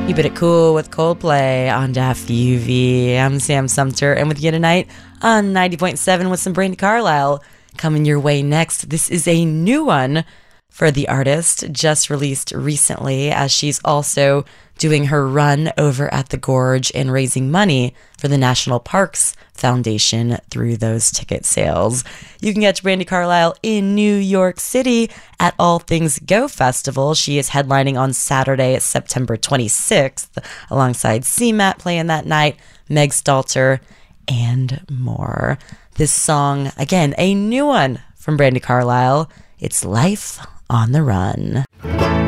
Keep it cool with Coldplay on WFUV. I'm Sam Sumter, and with you tonight on 90.7 with some Brandi Carlile coming your way next. This is a new one for the artist, just released recently, as she's also doing her run over at the Gorge and raising money for the National Parks Foundation through those ticket sales. You can catch Brandi Carlile in New York City at All Things Go Festival. She is headlining on Saturday, September 26th, alongside CMAT playing that night, Meg Stalter, and more. This song, again, a new one from Brandi Carlile. It's Life on the Run.